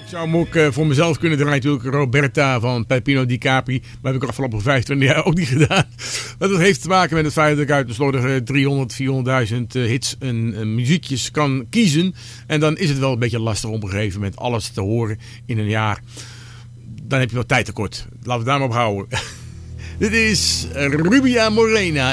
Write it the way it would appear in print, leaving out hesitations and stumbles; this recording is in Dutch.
Ik zou hem ook voor mezelf kunnen draaien, natuurlijk. Roberta van Peppino Di Capri. Maar heb ik de afgelopen 25 jaar ook niet gedaan. Maar dat heeft te maken met het feit dat ik uit de slordige 300.000, 400.000 hits en muziekjes kan kiezen. En dan is het wel een beetje lastig om op een gegeven moment alles te horen in een jaar. Dan heb je wel tijd tekort. Laten we het daar maar op houden. Dit is Rubia Morena